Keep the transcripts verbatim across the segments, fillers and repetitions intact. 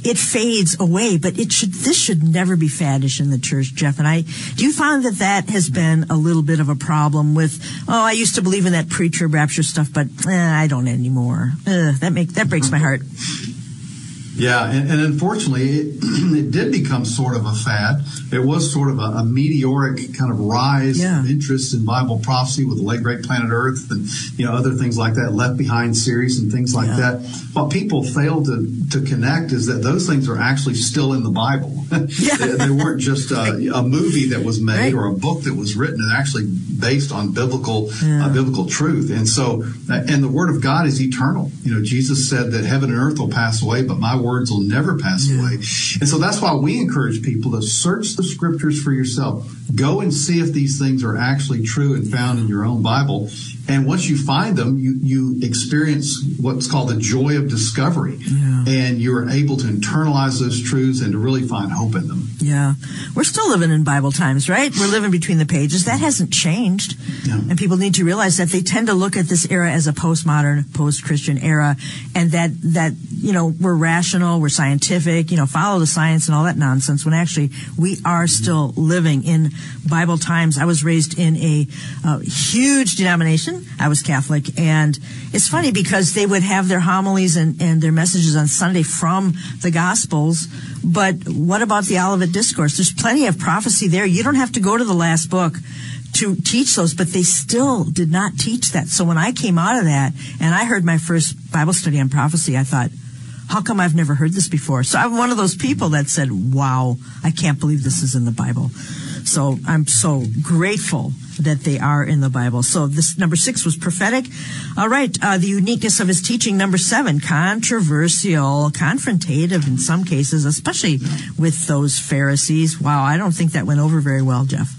it fades away. But it should this should never be faddish in the church, Jeff. And I do you find that that has been a little bit of a problem with? Oh, I used to believe in that preacher rapture stuff, but eh, I don't anymore. Uh, that make that breaks my heart. Yeah, and, and unfortunately, it, it did become sort of a fad. It was sort of a, a meteoric kind of rise yeah. of interest in Bible prophecy with the late great Planet Earth and you know other things like that, Left Behind series and things like yeah. that. What people fail to to connect is that those things are actually still in the Bible. Yeah. they, they weren't just a, a movie that was made right. or a book that was written. They're actually based on biblical yeah. uh, biblical truth. And so, uh, and the Word of God is eternal. You know, Jesus said that heaven and earth will pass away, but my words will never pass yeah. away. And so that's why we encourage people to search the Scriptures for yourself. Go and see if these things are actually true and found in your own Bible. And once you find them, you, you experience what's called the joy of discovery. Yeah. And you're able to internalize those truths and to really find hope in them. Yeah. We're still living in Bible times, right? We're living between the pages. That hasn't changed. Yeah. And people need to realize that they tend to look at this era as a postmodern, post-Christian era, and that, that, you know, we're rational, we're scientific, you know, follow the science and all that nonsense, when actually we are still living in Bible times. I was raised in a uh, huge denomination. I was Catholic, and it's funny because they would have their homilies and, and their messages on Sunday from the Gospels, but what about the Olivet Discourse? There's plenty of prophecy there. You don't have to go to the last book to teach those, but they still did not teach that. So when I came out of that and I heard my first Bible study on prophecy, I thought, how come I've never heard this before? So I'm one of those people that said, wow, I can't believe this is in the Bible. So I'm so grateful that they are in the Bible. So this number six was prophetic. All right. Uh, the uniqueness of his teaching. Number seven, controversial, confrontative in some cases, especially with those Pharisees. Wow. I don't think that went over very well, Jeff.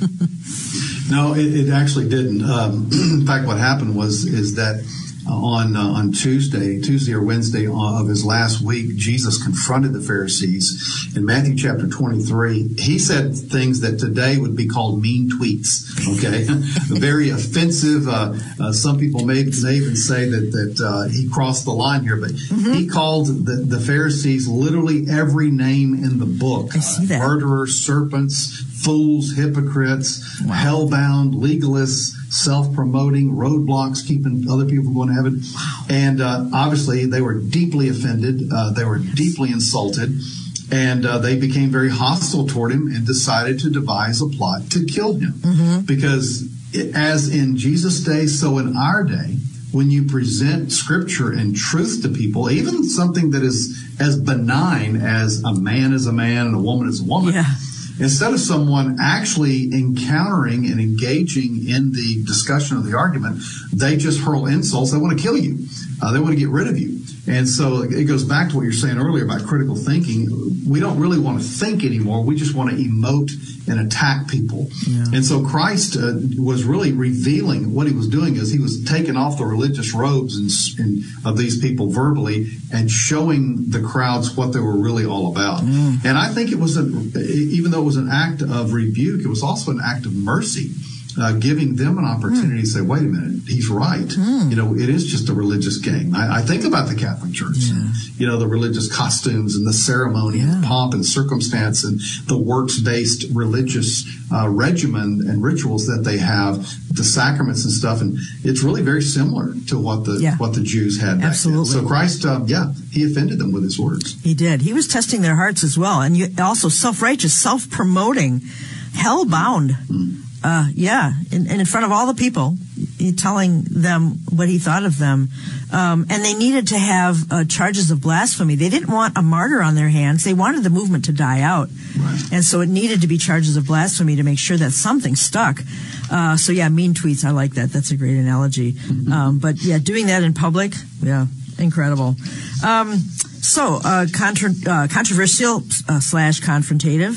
No, it, it actually didn't. Um, in fact, what happened was, is that on uh, on Tuesday, Tuesday or Wednesday of his last week, Jesus confronted the Pharisees in Matthew chapter twenty-three. He said things that today would be called mean tweets. Okay, very offensive. Uh, uh, some people may, may even say that that uh, he crossed the line here, but mm-hmm. he called the, the Pharisees literally every name in the book: I see that. Uh, murderers, serpents, fools, hypocrites, wow. hell-bound, legalists, self-promoting, roadblocks, keeping other people from going to heaven. Wow. And uh, obviously, they were deeply offended. Uh, they were deeply insulted. And uh, they became very hostile toward him and decided to devise a plot to kill him. Mm-hmm. Because it, as in Jesus' day, so in our day, when you present Scripture and truth to people, even something that is as benign as a man is a man and a woman is a woman, yeah. instead of someone actually encountering and engaging in the discussion of the argument, they just hurl insults. They want to kill you. Uh, they want to get rid of you. And so it goes back to what you're saying earlier about critical thinking. We don't really want to think anymore. We just want to emote and attack people. Yeah. And so Christ uh, was really revealing what he was doing is he was taking off the religious robes and, and of these people verbally and showing the crowds what they were really all about. Mm. And I think it was, a, even though it was an act of rebuke, it was also an act of mercy. Uh, giving them an opportunity mm. to say, wait a minute, he's right. Mm. You know, it is just a religious game. I, I think about the Catholic Church, yeah. and, you know, the religious costumes and the ceremony yeah. and pomp and circumstance and the works-based religious uh, regimen and rituals that they have, the sacraments and stuff. And it's really very similar to what the yeah. what the Jews had back Absolutely. then. So Christ, uh, yeah, he offended them with his words. He did. He was testing their hearts as well. And you, also self-righteous, self-promoting, hell-bound. Mm. Uh, yeah, and, and in front of all the people, he telling them what he thought of them. Um, and they needed to have uh, charges of blasphemy. They didn't want a martyr on their hands. They wanted the movement to die out. Right. And so it needed to be charges of blasphemy to make sure that something stuck. Uh, so yeah, mean tweets, I like that. That's a great analogy. Mm-hmm. Um, but yeah, doing that in public, yeah, incredible. Um, so, uh, contra- uh, controversial uh, slash confrontative.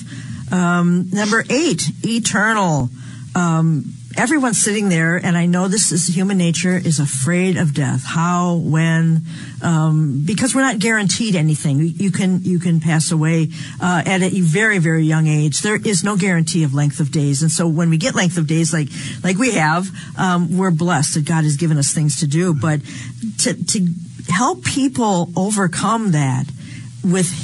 Um, number eight, eternal. Um, everyone's sitting there, and I know this is human nature, is afraid of death. How, when, um, because we're not guaranteed anything. You can, you can pass away, uh, at a very, very young age. There is no guarantee of length of days. And so when we get length of days like, like we have, um, we're blessed that God has given us things to do. But to, to help people overcome that with